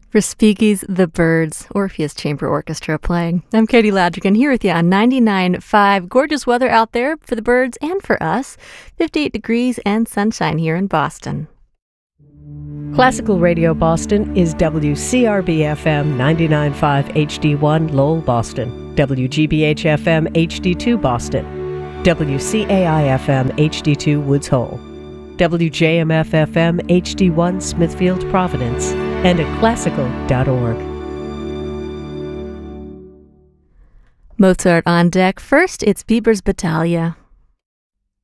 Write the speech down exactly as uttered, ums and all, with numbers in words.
Respighi's The Birds, Orpheus Chamber Orchestra playing. I'm Katie Ladrigan here with you on ninety-nine point five. Gorgeous weather out there for the birds and for us. fifty-eight degrees and sunshine here in Boston. Classical Radio Boston is W C R B F M ninety-nine point five H D one Lowell, Boston, W G B H F M H D two Boston, W C A I F M H D two Woods Hole, W J M F F M H D one Smithfield, Providence, and at classical dot org. Mozart on deck. First, it's Bieber's Battaglia.